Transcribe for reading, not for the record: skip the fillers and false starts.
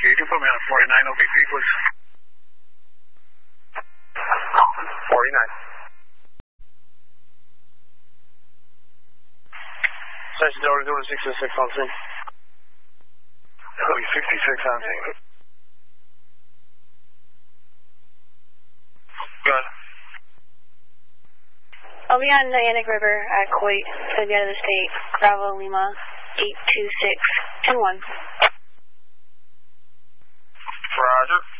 you can put me on a 49 OBP, please. 49. Station Delta doing 66 on scene. It'll be 66 on scene. Good. I'll be on the Atlantic River at Coit, so I'll be out of the state. Bravo Lima 82621. Roger.